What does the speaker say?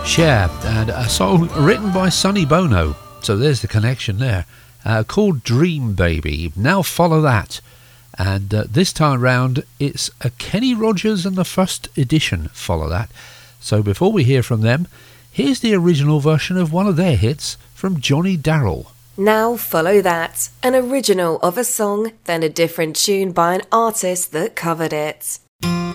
Cher, and a song written by Sonny Bono, so there's the connection there, called Dream Baby. Now follow that, and this time round it's a Kenny Rogers and the First Edition Follow That. So before we hear from them, here's the original version of one of their hits from Johnny Darrell. Now Follow That, an original of a song, then a different tune by an artist that covered it.